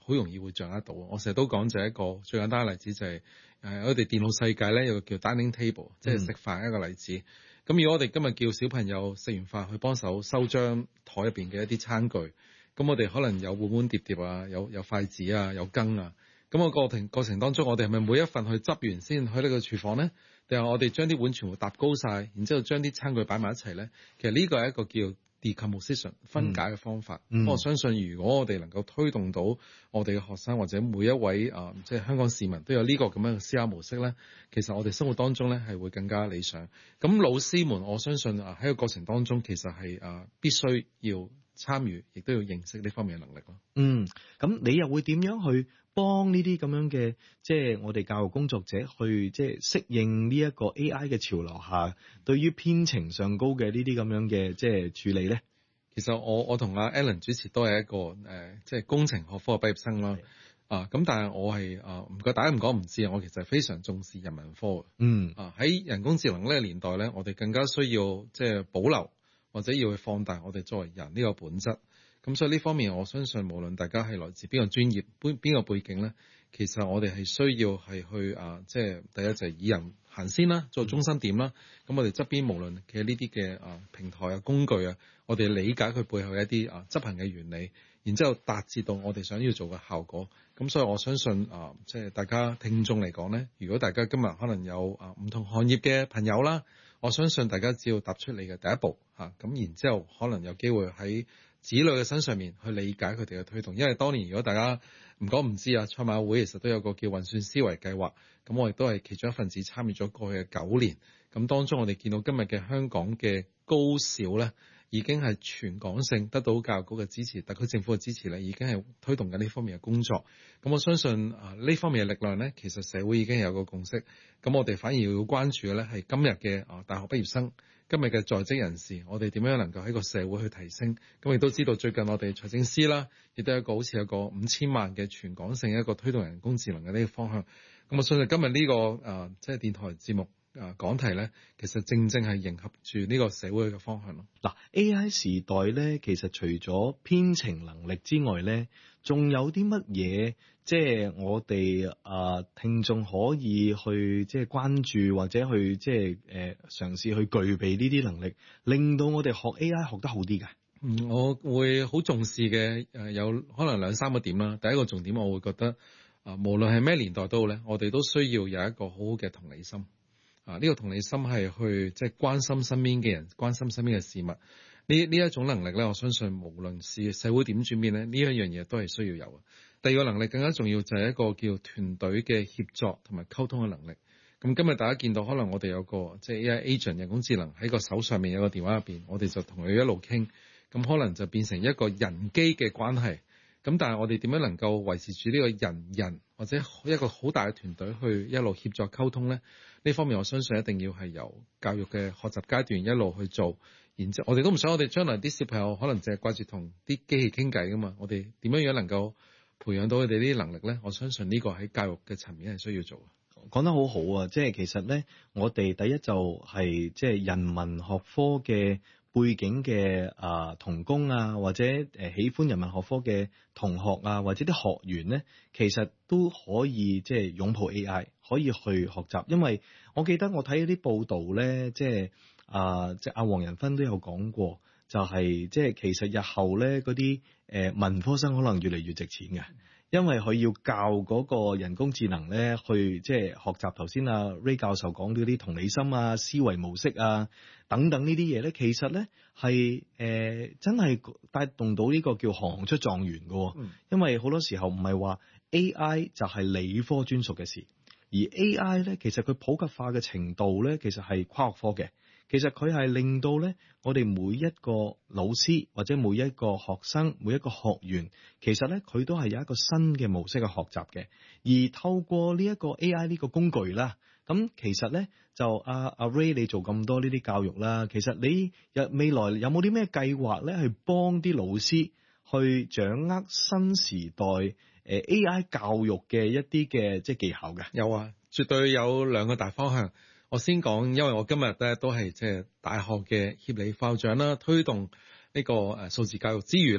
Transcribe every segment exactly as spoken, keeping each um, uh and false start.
好容易會掌握到。我成日都講就係一個最簡單嘅例子就係、是、誒、呃、我哋電腦世界咧有個叫 dining table，即係食飯一個例子。咁、嗯、如果我哋今日叫小朋友食完飯去幫手收張台入邊嘅一啲餐具，咁我哋可能有碗碗碟碟啊，有有筷子啊，有羹啊。咁個過程過程當中，我哋係咪每一份去執完先去呢個廚房咧？定係我哋將啲碗全部搭高晒，然之後將啲餐具擺埋一齊咧？其實呢個係一個叫 decomposition 分解嘅方法。嗯、我相信如果我哋能夠推動到我哋嘅學生或者每一位啊，即、呃、係、就是、香港市民都有呢個咁樣嘅思考模式咧，其實我哋生活當中咧係會更加理想。咁老師們，我相信啊喺個過程當中，其實係啊必須要參與，亦都要認識呢方面嘅能力咯。 嗯，咁你又會點樣去幫呢啲咁樣嘅，即係我哋教育工作者去即係適應呢一個 A I 嘅潮流下，對於編程上高嘅呢啲咁樣嘅即係處理咧？ 其實我我同阿 Alan 主持都係一個誒、呃，即係工程學科嘅畢業生啦。啊，咁但係我係啊，唔該大家唔講唔知啊，我其實係非常重視人文科嘅。嗯。啊，喺人工智能呢個年代咧，我哋更加需要即係保留或者要去放大我哋作為人呢個本質。咁所以呢方面，我相信無論大家係來自邊個專業、邊邊個背景咧，其實我哋係需要係去啊，即係第一就係以人行先啦，做中心點啦。咁、嗯、我哋側邊無論其實呢啲嘅啊平台啊工具啊，我哋理解佢背後一啲啊執行嘅原理，然之後達至到我哋想要做嘅效果。咁所以我相信啊，即係大家聽眾嚟講咧，如果大家今日可能有啊唔同行業嘅朋友啦，我相信大家只要踏出你嘅第一步嚇，咁然之後可能有機會喺子女嘅身上面去理解佢哋嘅推動。因為當年如果大家唔講唔知啊，賽馬會其實都有個叫運算思維計劃，咁我亦都係其中一份子參與咗過去嘅九年。咁當中我哋見到今日嘅香港嘅高小咧，已經係全港性得到教育局嘅支持，特區政府嘅支持咧，已經係推動緊呢方面嘅工作。咁我相信啊，呢方面嘅力量咧，其實社會已經有個共識。咁我哋反而要關注嘅咧，係今日嘅啊大學畢業生，今日嘅在職人士，我哋點樣能夠喺個社會去提升？咁亦都知道最近我哋財政司啦，亦都有一個好似有個五千萬嘅全港性一個推動人工智能嘅呢個方向。咁我相信今日呢、這個啊，即係電台節目。啊，講題咧，其實正正係迎合住呢個社會嘅方向咯。 嗱 ，A I 時代咧，其實除咗編程能力之外咧，仲有啲乜嘢，即係我哋啊聽眾可以去即係關注或者去即係誒嘗試去具備呢啲能力，令到我哋學 A I 學得好啲嘅。 嗯，我會好重視嘅誒，有可能兩三個點啦。第一個重點，我會覺得啊，無論係咩年代都好咧，我哋都需要有一個好好嘅同理心。啊！呢、這個同理心係去即係關心身邊嘅人，關心身邊嘅事物。呢呢一種能力咧，我相信無論是社會點轉變咧，呢一樣嘢都係需要有嘅。第二個能力更加重要就係一個叫團隊嘅協作同埋溝通嘅能力。咁今日大家見到可能我哋有個即係 A I agent 人工智能喺個手上面，有個電話入邊，我哋就同佢一路傾，咁可能就變成一個人機嘅關係。咁但係我哋點樣能夠維持住呢個人人或者一個好大嘅團隊去一路協作溝通咧？呢方面我相信一定要係由教育嘅學習階段一路去做，然之後我哋都唔想我哋將來啲小朋友可能淨係掛住同啲機器傾偈噶嘛，我哋點樣樣能夠培養到佢哋呢啲能力咧？我相信呢個喺教育嘅層面係需要做嘅。 講得好好啊！即係其實咧，我哋第一就係即係人文學科嘅背景嘅啊同工啊，或者誒、呃、喜歡人文學科嘅同學啊，或者啲學員咧，其實都可以即係擁抱 A I， 可以去學習。因為我記得我睇啲報道咧，即係啊，即係阿黃仁勳都有講過，就係、是、即係其實日後咧嗰啲誒文科生可能越嚟越值錢嘅。因為佢要教嗰個人工智能咧，去即係學習頭先阿 Ray 教授講嗰啲同理心啊、思維模式啊等等呢啲嘢咧，其實咧係誒真係帶動到呢個叫行行出狀元嘅。嗯、因為好多時候唔係話 A I 就係理科專屬嘅事，而 A I 咧其實佢普及化嘅程度咧，其實係跨學科嘅。其實佢係令到咧，我哋每一個老師或者每一個學生、每一個學員，其實咧佢都係有一個新嘅模式嘅學習嘅。而透過呢一個 A I 呢個工具啦，咁其實咧就阿阿 Ray 你做咁多呢啲教育啦，其實你有未來有冇啲咩計劃咧，去幫啲老師去掌握新時代誒 A I 教育嘅一啲嘅即係技巧嘅？ 有啊，絕對有兩個大方向。我先講，因為我今日咧都係即係大學嘅協理校長啦，推動呢個誒數字教育之餘咧，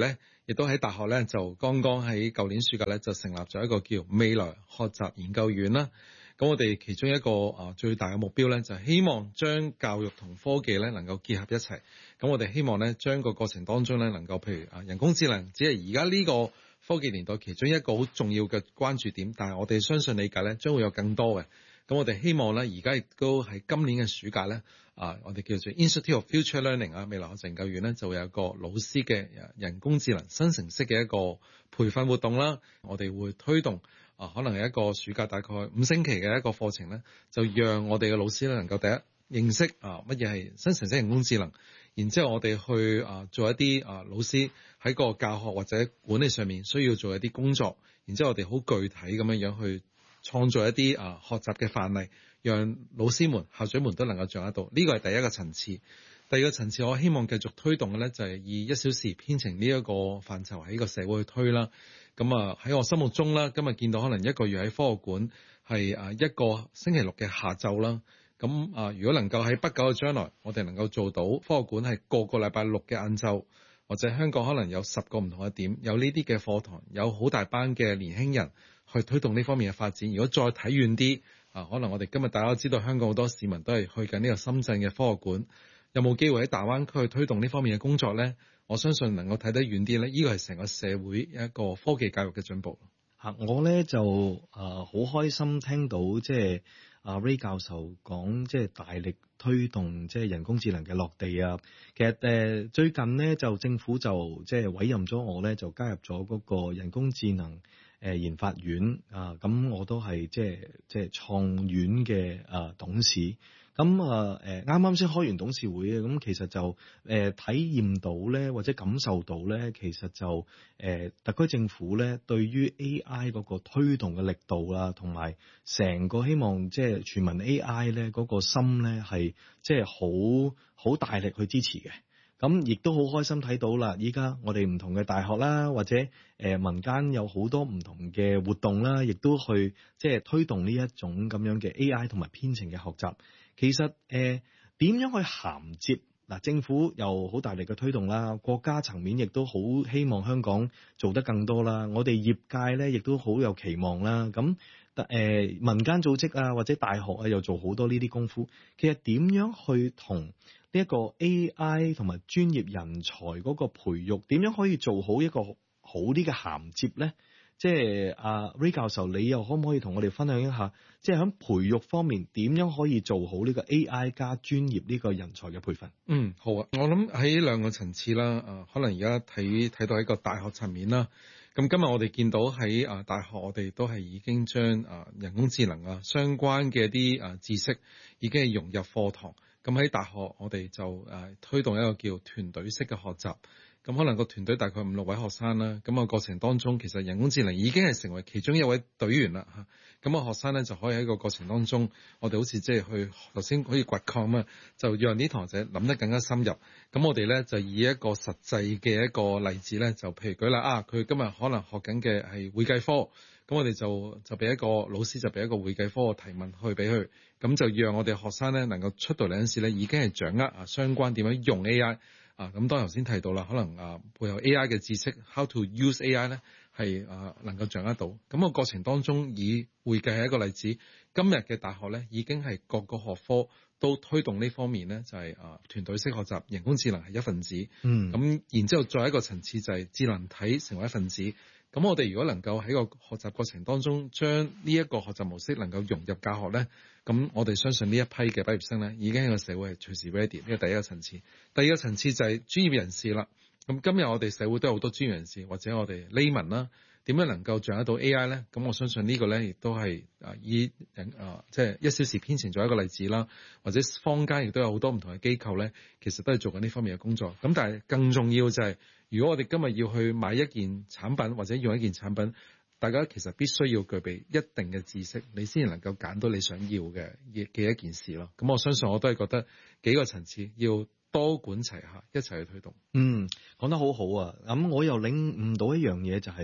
亦都喺大學咧就剛剛喺舊年暑假咧就成立咗一個叫未來學習研究院啦。咁我哋其中一個啊最大嘅目標咧就係希望將教育同科技咧能夠結合一齊。咁我哋希望咧將個過程當中咧能夠譬如啊人工智能只係而家呢個科技年代其中一個好重要嘅關注點，但係我哋相信理解咧將會有更多嘅。咁我哋希望咧而家亦都喺今年嘅暑假咧啊，我哋叫做 Institute of Future Learning 啊，未來學習研究院咧就會有一個老師嘅人工智能新程式嘅一個培訓活動啦。我哋會推動啊，可能係一個暑假大概五星期嘅一個課程咧，就讓我哋嘅老師咧能夠第一認識啊乜嘢係新程式人工智能，然之後我哋去啊做一啲啊老師喺個教學或者管理上面需要做一啲工作，然之後我哋好具體咁樣樣去創造一啲啊學習嘅範例，讓老師們校長們都能夠掌握到。呢個係第一個層次。第二個層次，我希望繼續推動嘅咧就係以一小時編程呢一個範疇喺個社會去推啦。咁啊喺我心目中啦，今日見到可能一個月喺科學館係啊一個星期六嘅下晝啦。咁啊如果能夠喺不久嘅將來，我哋能夠做到科學館係個個禮拜六嘅晏晝，或者香港可能有十個唔同嘅點，有呢啲嘅課堂，有好大班嘅年輕人去推動呢方面嘅發展。如果再睇遠啲啊，可能我哋今日大家都知道香港好多市民都係去緊呢個深圳嘅科學館，有冇機會喺大灣區去推動呢方面嘅工作咧？我相信能夠睇得遠啲咧，呢個係成個社會一個科技教育嘅進步。 嚇，我咧就誒好開心聽到即係阿 Ray 教授講即係大力推動即係人工智能嘅落地啊。其實誒最近咧就政府就即係委任咗我咧就加入咗嗰個人工智能誒研發院啊，咁我都係即係即係創院嘅誒董事。咁啊誒啱啱先開完董事會嘅，咁其實就誒、呃、體驗到咧，或者感受到咧，其實就誒、呃、特區政府咧對於 A I 嗰個推動嘅力度啦，同埋成個希望即係全民 A I 咧嗰個心咧係即係好好大力去支持嘅。咁亦都好開心睇到啦，依家我哋唔同嘅大學啦，或者誒、呃、民間有好多唔同嘅活動啦，亦都去即係推動呢一種咁樣嘅 A I 同埋編程嘅學習。其實誒點樣去銜接嗱？政府又好大力嘅推動啦，國家層面亦都好希望香港做得更多啦。我哋業界咧亦都好有期望啦。咁誒、呃、民間組織啊或者大學啊又做好多呢啲功夫。其實點樣去同呢一個 A I 同埋專業人才嗰個培育，點樣可以做好一個好啲嘅銜接咧？即係阿 Ray 教授，你又可唔可以同我哋分享一下，即係喺培育方面點樣可以做好呢個 A I 加專業呢個人才嘅培訓？ 嗯，好啊，我諗喺兩個層次啦，啊，可能而家睇睇到喺個大學層面啦。咁今日我哋見到喺啊大學，我哋都係已經將啊人工智能啊相關嘅一啲啊知識已經係融入課堂。咁喺大學，我哋就誒推動一個叫團隊式嘅學習。咁可能個團隊大概五六位學生啦，咁個過程當中，其實人工智能已經係成為其中一位隊員啦嚇。咁個學生咧就可以喺個過程當中，我哋好似即係去頭先可以掘礦啊，就讓啲同學仔諗得更加深入。咁我哋咧就以一個實際嘅一個例子咧，就譬如舉例啊，佢今日可能學緊嘅係會計科，咁我哋就就俾一個老師就俾一個會計科嘅提問去俾佢，咁就讓我哋學生咧能夠出到嚟嗰陣時咧，已經係掌握啊相關點樣用 A I。啊，咁當頭先提到啦，可能啊背後 A I 嘅知識 ，how to use A I 咧，係啊能夠掌握到。咁個過程當中，以會計係一個例子。今日嘅大學咧，已經係各個學科都推動呢方面咧，就係、是、啊團隊式學習，人工智能係一份子。嗯。咁然之後再一個層次就係智能體成為一份子。咁我哋如果能夠喺個學習過程當中，將呢一個學習模式能夠融入教學咧，咁我哋相信呢一批嘅畢業生咧，已經喺個社會係隨時 ready。呢個第一個層次。第二個層次就係專業人士啦。咁今日我哋社會都有好多專業人士，或者我哋 layman 啦，點樣能夠掌握到 A I 咧？咁我相信呢個咧亦都係啊以人啊即係一小時編程做一個例子啦，或者坊間亦都有好多唔同嘅機構咧，其實都係做緊呢方面嘅工作。咁但係更重要就係、是，如果我哋今日要去買一件產品或者用一件產品，大家其實必須要具備一定嘅知識，你先能夠揀到你想要嘅嘅一件事咯。咁我相信我都係覺得幾個層次要多管齊下，一齊去推動。 嗯，講得好好啊！咁我又領悟到一樣嘢就係、是，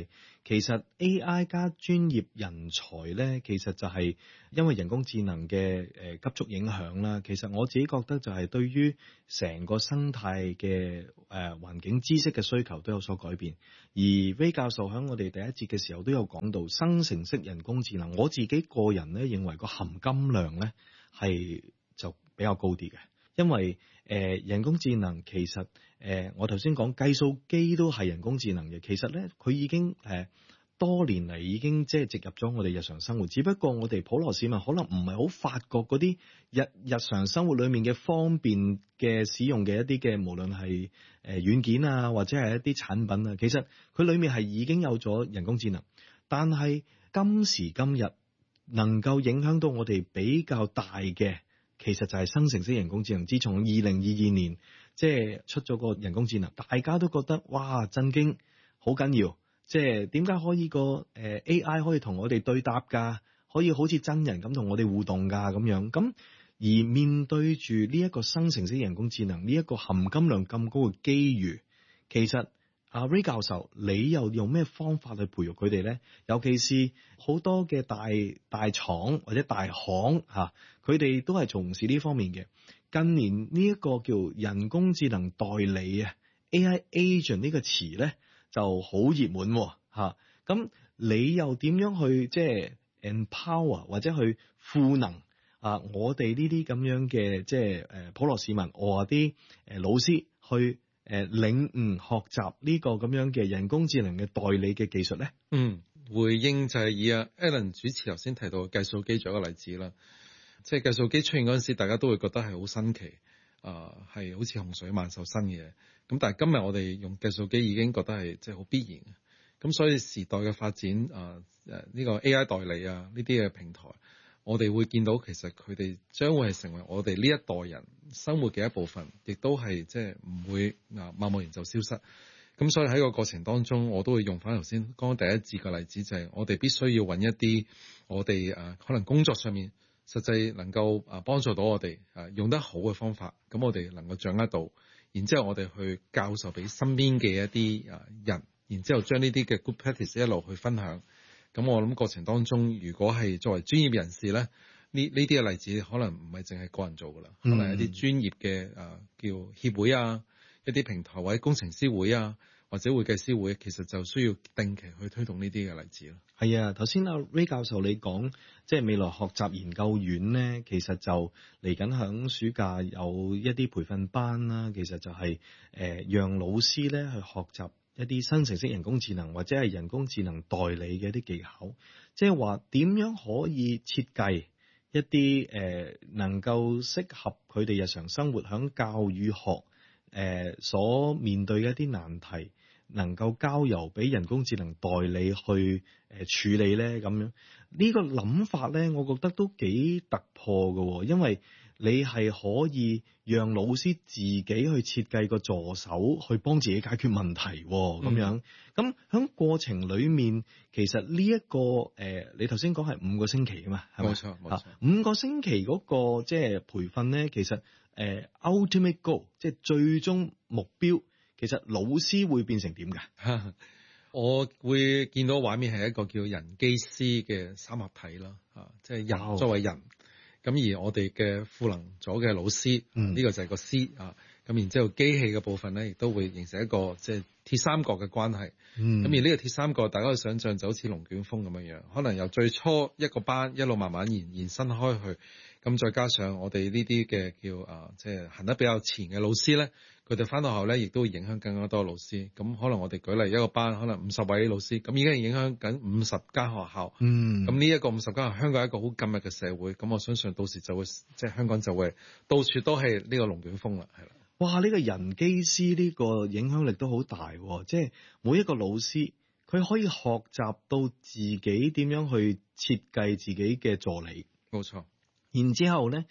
其實 A I 加專業人才咧，其實就係因為人工智能嘅誒急速影響啦。其實我自己覺得就係對於成個生態嘅誒環境知識嘅需求都有所改變。而 Ray 教授喺我哋第一節嘅時候都有講到生成式人工智能，我自己個人咧認為個含金量咧係就比較高啲嘅，因為誒、呃、人工智能其實誒、呃、我頭先講計數機都係人工智能嘅，其實咧佢已經誒、呃、多年嚟已經即係植入咗我哋日常生活，只不過我哋普羅市民可能唔係好發覺嗰啲日日常生活裡面嘅方便嘅使用嘅一啲嘅無論係誒軟件啊或者係一啲產品啊，其實佢裡面係已經有咗人工智能，但係今時今日能夠影響到我哋比較大嘅，其實就係生成式人工智能。自從二零二二年即係出咗個人工智能，大家都覺得哇震驚，好緊要。即係點解可以個誒 A I 可以同我哋對答㗎，可以好似真人咁同我哋互動㗎咁樣。咁而面對住呢一個生成式人工智能呢一個含金量咁高嘅機遇，其實阿 Ray 教授，你又用咩方法去培育佢哋咧？尤其是好多嘅大大廠或者大行嚇，佢哋都係從事呢方面嘅。近年呢一個叫人工智能代理啊 ，A I agent 呢個詞咧就好熱門嚇。咁你又點樣去即係 empower 或者去賦能啊？我哋呢啲咁樣嘅即係誒普羅市民，我話啲誒老師去。誒領悟學習呢個咁樣嘅人工智能嘅代理嘅技術咧？ 嗯，回應就係以阿 Alan 主持頭先提到嘅計數機做一個例子啦。即係計數機出現嗰陣時，大家都會覺得係好新奇，啊、呃、係好似洪水猛獸新嘅。咁但係今日我哋用計數機已經覺得係即係好必然嘅。咁所以時代嘅發展啊誒呢個 A I 代理啊呢啲嘅平台。我哋會見到其實佢哋將會係成為我哋呢一代人生活嘅一部分，亦都係即係唔會啊貿貿然就消失。咁所以喺個過程當中，我都會用翻頭先剛剛第一節嘅例子，就係我哋必須要揾一啲我哋誒可能工作上面實際能夠啊幫助到我哋啊用得好嘅方法，咁我哋能夠掌握到，然之後我哋去教授俾身邊嘅一啲啊人，然之後將呢啲嘅 good practice 一路去分享。咁我諗過程當中，如果係作為專業人士咧，呢呢啲嘅例子可能唔係淨係個人做噶啦，可能一啲專業嘅誒、呃、叫協會啊，一啲平台或者工程師會啊，或者會計師會，其實就需要定期去推動呢啲嘅例子咯。 係啊，頭先阿 Ray 教授你講，即係未來學習研究院咧，其實就嚟緊響暑假有一啲培訓班啦，其實就係、是、誒、呃、讓老師咧去學習一啲生成式人工智能或者係人工智能代理嘅一啲技巧，即係話點樣可以設計一啲誒、呃、能夠適合佢哋日常生活響教育學誒、呃、所面對嘅一啲難題，能夠交由俾人工智能代理去誒、呃、處理咧，咁樣呢、呢個諗法咧，我覺得都幾突破嘅，因為你係可以讓老師自己去設計個助手去幫自己解決問題咁、嗯、樣。咁喺過程裡面，其實呢、這、一個誒、呃，你頭先講係五個星期啊嘛，係咪？ 冇錯，冇錯。 五個星期嗰、那個即係培訓咧，其實誒、呃、ultimate goal 即係最終目標，其實老師會變成點㗎？ 我會見到畫面係一個叫人機師嘅三合體啦，啊，即係人作為人。咁而我哋嘅賦能咗嘅老師，呢、嗯、個就係個師啊。咁然之後機器嘅部分咧，亦都會形成一個即係鐵三角嘅關係。咁、嗯、而呢個鐵三角，大家可以想象就好似龍捲風咁樣樣，可能由最初一個班一路慢慢延延伸開去。咁再加上我哋呢啲嘅叫啊，即係行得比較前嘅老師咧，佢哋翻到學咧，亦都會影響更加多老師。咁可能我哋舉例一個班，可能五十位老師，咁已經係影響緊五十間學校。嗯。咁呢一個五十間學校，香港係一個好緊密嘅社會。咁我相信到時就會，即係香港就會到處都係呢個龍捲風啦，係啦。 哇！呢個人機師呢個影響力都好大喎，即係每一個老師，佢可以學習到自己點樣去設計自己嘅助理。 冇錯。 然之後咧，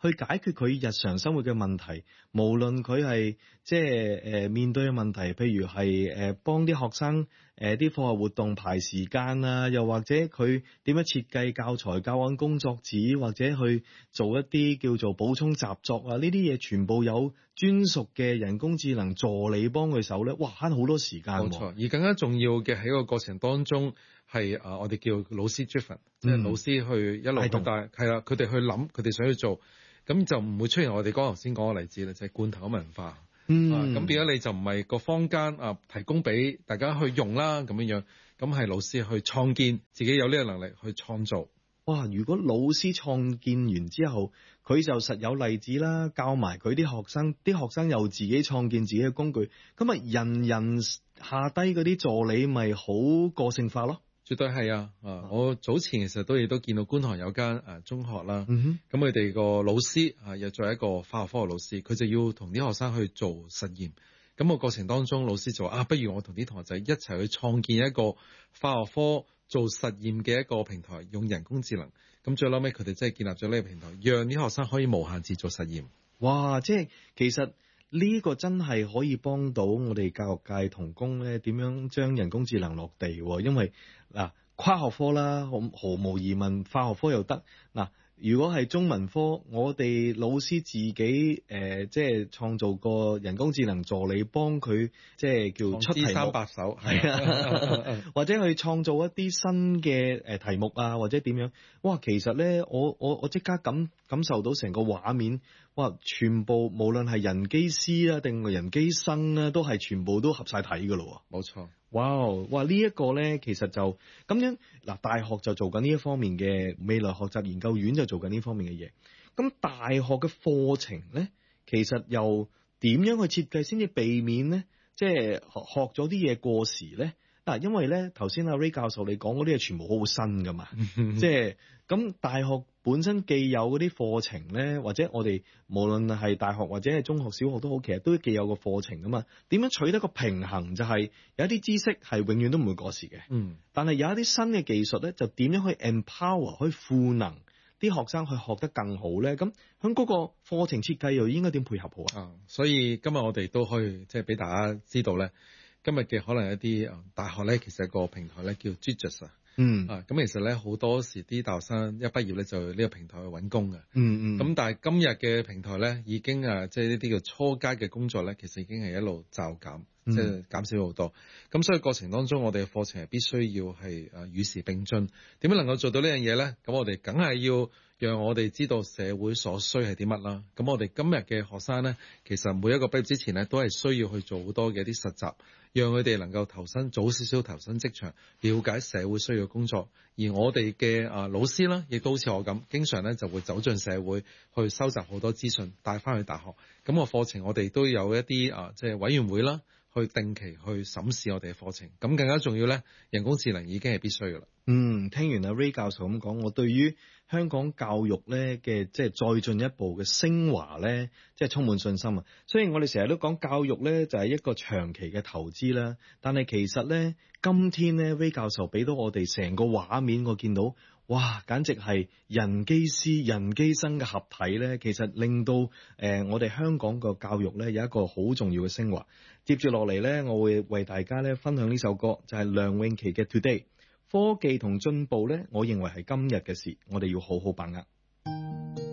去解決佢日常生活嘅問題，無論佢係即係誒面對嘅問題，譬如係誒幫啲學生誒啲課外活動排時間啊，又或者佢點樣設計教材、教案工作紙，或者去做一啲叫做補充習作啊，呢啲嘢全部有專屬嘅人工智能助理幫佢手咧，哇慳好多時間。 冇錯，而更加重要嘅喺個過程當中係啊，我哋叫老師 driven，即係老師去一路去帶，係啦，佢哋去諗，佢哋想去做，咁就唔會出現我哋剛頭先講嘅例子啦，就係罐頭文化。嗯，咁、啊、變咗你就唔係個坊間啊提供俾大家去用啦咁樣樣，咁係老師去創建，自己有呢個能力去創造。 哇！如果老師創建完之後，佢就實有例子啦，教埋佢啲學生，啲學生又自己創建自己嘅工具，咁啊人人下低嗰啲助理咪好個性化咯。 絕對係啊！啊，我早前其實都亦都見到觀塘有間誒中學啦，咁佢哋個老師啊，又作為一個化學科嘅老師，佢就要同啲學生去做實驗。咁個過程當中，老師就話啊，不如我同啲同學仔一齊去創建一個化學科做實驗嘅一個平台，用人工智能。咁最後尾佢哋真係建立咗呢個平台，讓啲學生可以無限次做實驗。哇！即係其實呢個真係可以幫到我哋教育界同工咧，點樣將人工智能落地？因為嗱，跨學科啦，毫無疑問，化學科又得嗱。如果係中文科，我哋老師自己誒、呃，即係創造個人工智能助理，幫佢即係叫出題目三百首，係啊，或者去創造一啲新嘅誒題目啊，或者點樣？哇，其實咧，我我我即刻感感受到成個畫面，哇！全部無論係人機師啊，定係人機生啊，都係全部都合晒體噶咯。冇錯。哇！哇！呢一個咧，其實就咁樣嗱，大學就做緊呢一方面嘅，未來學習研究院就做緊呢方面嘅嘢。咁大學嘅課程咧，其實又點樣去設計先至避免咧，即係學學咗啲嘢過時咧？嗱，因為咧頭先阿 Ray 教授你講嗰啲嘢全部好好新噶嘛，即係咁大學本身既有嗰啲課程咧，或者我哋無論係大學或者係中學、小學都好，其實都既有個課程噶嘛。點樣取得個平衡？就係有一啲知識係永遠都唔會過時嘅，嗯，但係有一啲新嘅技術咧，就點樣去 empower 去賦能啲學生去學得更好咧？咁喺嗰個課程設計又應該點配合好啊？啊，所以今日我哋都可以即係俾大家知道咧。今日嘅可能一啲大學咧，其實有個平台咧叫 Genius 啊，嗯啊，咁其實咧好多時啲大學生一畢業咧就呢個平台去揾工嘅，嗯嗯，咁但係今日嘅平台咧已經啊，即係呢啲叫初階嘅工作咧，其實已經係一路驟減，即係減少好多。咁所以過程當中，我哋嘅課程係必須要係誒與時並進。點樣能夠做到呢樣嘢咧？咁我哋梗係要讓我哋知道社會所需係啲乜啦。咁我哋今日嘅學生咧，其實每一個畢業之前咧，都係需要去做好多嘅一啲實習，讓佢哋能夠投身早少少投身職場，了解社會需要嘅工作。而我哋嘅啊老師啦，亦都好似我咁，經常咧就會走進社會去收集好多資訊，帶翻去大學。咁個課程我哋都有一啲啊，即係委員會啦，去定期去審視我哋嘅課程。咁更加重要咧，人工智能已經係必須噶啦。嗯，聽完阿 Ray 教授咁講，我對於香港教育咧嘅即係再進一步嘅升華咧，即係充滿信心啊！雖然我哋成日都講教育咧就係一個長期嘅投資啦，但係其實咧，今天咧 Ray 教授俾到我哋成個畫面，我見到哇，簡直係人機師、人機生嘅合體咧，其實令到誒、呃、我哋香港個教育咧有一個好重要嘅升華。接住落嚟咧，我會為大家咧分享呢首歌，就係梁詠琪嘅 Today。科技同進步咧，我認為係今日嘅事，我哋要好好把握。